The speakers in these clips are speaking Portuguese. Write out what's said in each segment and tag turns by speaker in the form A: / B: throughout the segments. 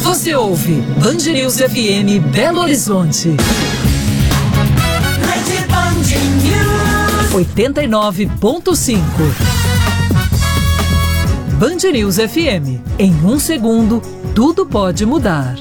A: Você ouve Band News FM Belo Horizonte. 89.5. Band News FM. Em 1 segundo, tudo pode mudar.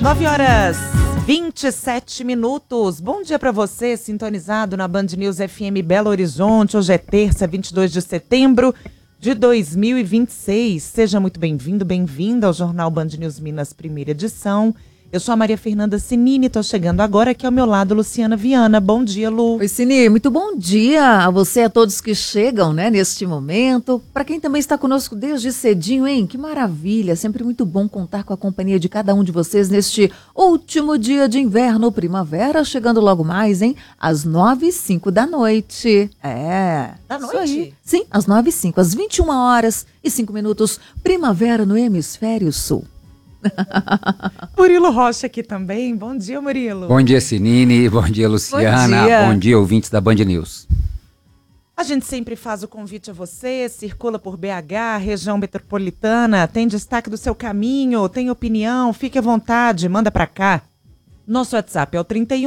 B: 9h27. Bom dia para você, sintonizado na Band News FM Belo Horizonte. Hoje é terça, 22 de setembro de 2026. Seja muito bem-vindo, bem-vinda ao Jornal Band News Minas, primeira edição. Eu sou a Maria Fernanda Sinini, estou chegando agora aqui ao meu lado, Luciana Viana. Bom dia, Lu.
C: Oi, Sini, muito bom dia a você e a todos que chegam, neste momento. Para quem também está conosco desde cedinho, hein? Que maravilha, sempre muito bom contar com a companhia de cada um de vocês neste último dia de inverno, primavera, chegando logo mais, hein? Às 9h05 da noite.
B: Da noite?
C: Sim, às 9h05, às 21h05, primavera no hemisfério sul.
B: Murilo Rocha aqui também. Bom dia, Murilo.
D: Bom dia, Sinini. Bom dia, Luciana. Bom dia, ouvintes da Band News.
B: A gente sempre faz o convite a você, circula por BH, região metropolitana, tem destaque do seu caminho, tem opinião, fique à vontade, manda pra cá. Nosso WhatsApp é o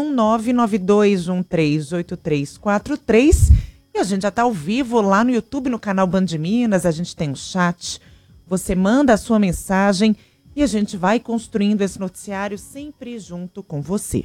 B: 31992138343 e a gente já tá ao vivo lá no YouTube, no canal Band Minas, a gente tem um chat. Você manda a sua mensagem e a gente vai construindo esse noticiário sempre junto com você.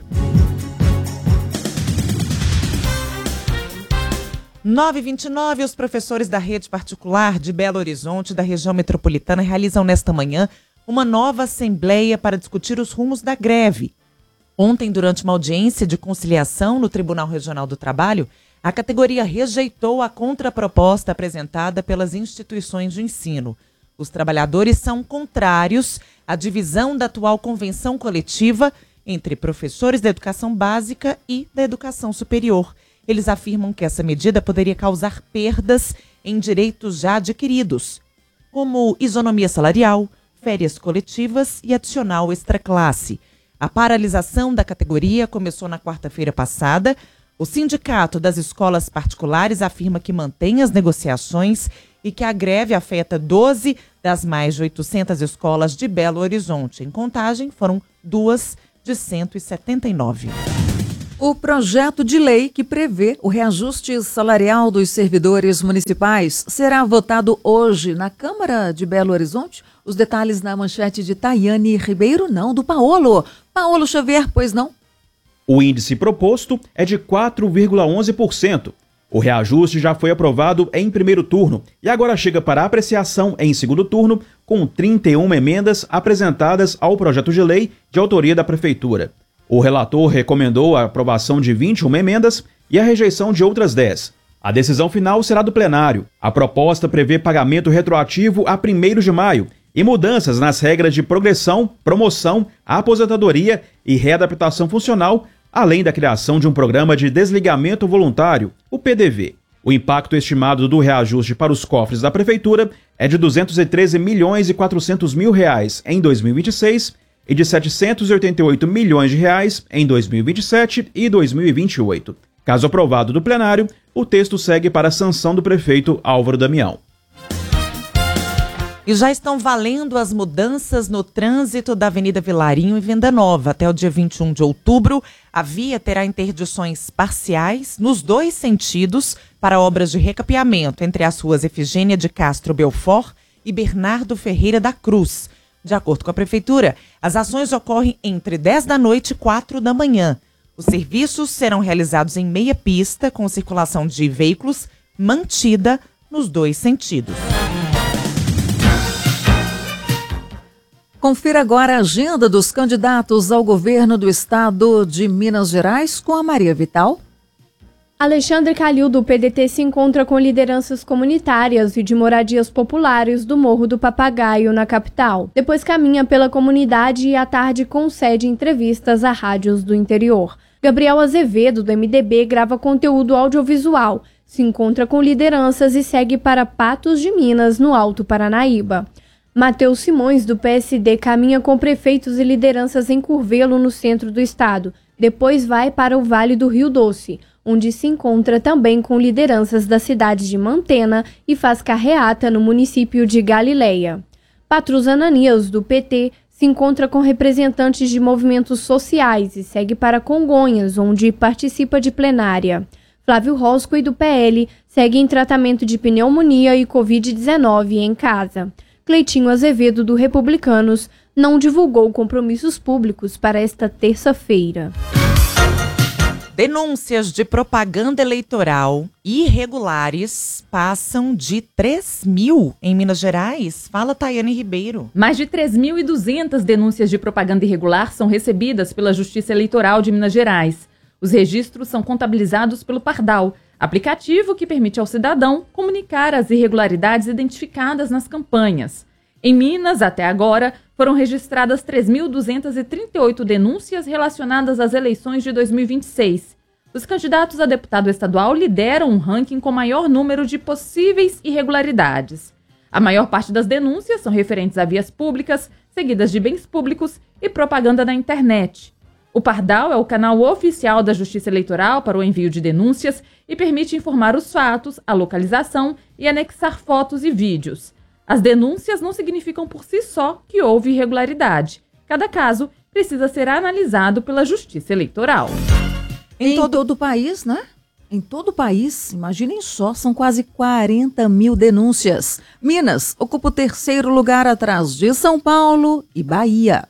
B: 9h29, os professores da rede particular de Belo Horizonte, da região metropolitana, realizam nesta manhã uma nova assembleia para discutir os rumos da greve. Ontem, durante uma audiência de conciliação no Tribunal Regional do Trabalho, a categoria rejeitou a contraproposta apresentada pelas instituições de ensino. Os trabalhadores são contrários à divisão da atual convenção coletiva entre professores da educação básica e da educação superior. Eles afirmam que essa medida poderia causar perdas em direitos já adquiridos, como isonomia salarial, férias coletivas e adicional extraclasse. A paralisação da categoria começou na quarta-feira passada. O Sindicato das Escolas Particulares afirma que mantém as negociações e que a greve afeta 12 das mais de 800 escolas de Belo Horizonte. Em Contagem, foram 2 de 179.
C: O projeto de lei que prevê o reajuste salarial dos servidores municipais será votado hoje na Câmara de Belo Horizonte. Os detalhes na manchete de Tayane Ribeiro, não, do Paolo. Paolo Xavier, pois não?
E: O índice proposto é de 4,11%. O reajuste já foi aprovado em primeiro turno e agora chega para apreciação em segundo turno com 31 emendas apresentadas ao projeto de lei de autoria da Prefeitura. O relator recomendou a aprovação de 21 emendas e a rejeição de outras 10. A decisão final será do plenário. A proposta prevê pagamento retroativo a 1º de maio e mudanças nas regras de progressão, promoção, aposentadoria e readaptação funcional, além da criação de um programa de desligamento voluntário, o PDV. O impacto estimado do reajuste para os cofres da Prefeitura é de R$ 213.400.000 em 2026 e de R$ 788 milhões em 2027 e 2028. Caso aprovado do plenário, o texto segue para a sanção do prefeito Álvaro Damião.
B: E já estão valendo as mudanças no trânsito da Avenida Vilarinho e Venda Nova. Até o dia 21 de outubro, a via terá interdições parciais nos 2 sentidos para obras de recapeamento entre as ruas Efigênia de Castro Belfort e Bernardo Ferreira da Cruz. De acordo com a Prefeitura, as ações ocorrem entre 10 da noite e 4 da manhã. Os serviços serão realizados em meia pista, com circulação de veículos mantida nos 2 sentidos.
C: Confira agora a agenda dos candidatos ao governo do estado de Minas Gerais com a Maria Vital.
F: Alexandre Calil, do PDT, se encontra com lideranças comunitárias e de moradias populares do Morro do Papagaio, na capital. Depois caminha pela comunidade e à tarde concede entrevistas a rádios do interior. Gabriel Azevedo, do MDB, grava conteúdo audiovisual, se encontra com lideranças e segue para Patos de Minas, no Alto Paranaíba. Matheus Simões, do PSD, caminha com prefeitos e lideranças em Curvelo, no centro do estado. Depois vai para o Vale do Rio Doce, onde se encontra também com lideranças da cidade de Mantena e faz carreata no município de Galileia. Patrus Ananias, do PT, se encontra com representantes de movimentos sociais e segue para Congonhas, onde participa de plenária. Flávio Roscoe, do PL, segue em tratamento de pneumonia e Covid-19 em casa. Cleitinho Azevedo, do Republicanos, não divulgou compromissos públicos para esta terça-feira.
B: Denúncias de propaganda eleitoral irregulares passam de 3.000 em Minas Gerais. Fala, Tayane Ribeiro.
G: Mais de 3.200 denúncias de propaganda irregular são recebidas pela Justiça Eleitoral de Minas Gerais. Os registros são contabilizados pelo Pardal, aplicativo que permite ao cidadão comunicar as irregularidades identificadas nas campanhas. Em Minas, até agora, foram registradas 3.238 denúncias relacionadas às eleições de 2026. Os candidatos a deputado estadual lideram um ranking com maior número de possíveis irregularidades. A maior parte das denúncias são referentes a vias públicas, seguidas de bens públicos e propaganda na internet. O Pardal é o canal oficial da Justiça Eleitoral para o envio de denúncias e permite informar os fatos, a localização e anexar fotos e vídeos. As denúncias não significam por si só que houve irregularidade. Cada caso precisa ser analisado pela Justiça Eleitoral.
C: Em todo o país, né? Em todo o país, imaginem só, são quase 40.000 denúncias. Minas ocupa o terceiro lugar atrás de São Paulo e Bahia.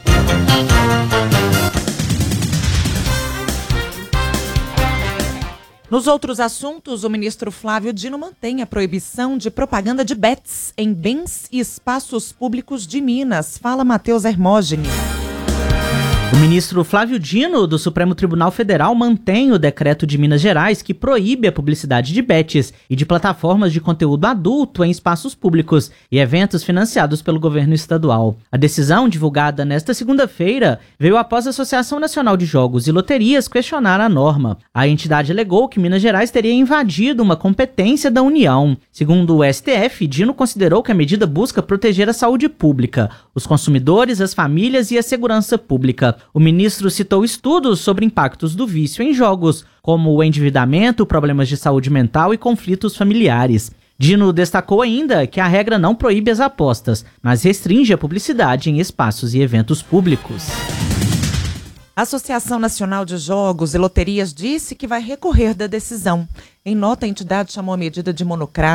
B: Nos outros assuntos, o ministro Flávio Dino mantém a proibição de propaganda de bets em bens e espaços públicos de Minas. Fala, Matheus Hermógenes.
H: O ministro Flávio Dino, do Supremo Tribunal Federal, mantém o decreto de Minas Gerais que proíbe a publicidade de bets e de plataformas de conteúdo adulto em espaços públicos e eventos financiados pelo governo estadual. A decisão, divulgada nesta segunda-feira, veio após a Associação Nacional de Jogos e Loterias questionar a norma. A entidade alegou que Minas Gerais teria invadido uma competência da União. Segundo o STF, Dino considerou que a medida busca proteger a saúde pública, os consumidores, as famílias e a segurança pública. O ministro citou estudos sobre impactos do vício em jogos, como o endividamento, problemas de saúde mental e conflitos familiares. Dino destacou ainda que a regra não proíbe as apostas, mas restringe a publicidade em espaços e eventos públicos.
B: A Associação Nacional de Jogos e Loterias disse que vai recorrer da decisão. Em nota, a entidade chamou a medida de monocrática